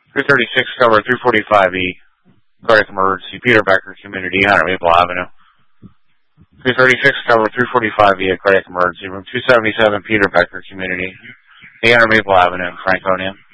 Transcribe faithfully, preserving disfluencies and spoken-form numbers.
three thirty-six, cover three forty-five E. Cardiac emergency, Peter Becker Community, one hundred Maple Avenue. three thirty-six, cover three forty-five E, cardiac emergency, room two seventy-seven, Peter Becker Community, one hundred Maple Avenue, Franconia.